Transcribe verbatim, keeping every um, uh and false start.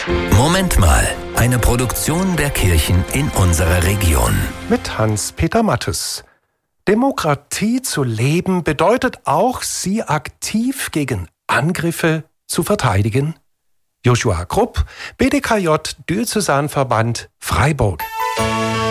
Moment mal, eine Produktion der Kirchen in unserer Region. Mit Hans-Peter Mattes. Demokratie zu leben bedeutet auch, sie aktiv gegen Angriffe zu verteidigen. Joshua Krupp, B D K J, Diözesanverband Freiburg.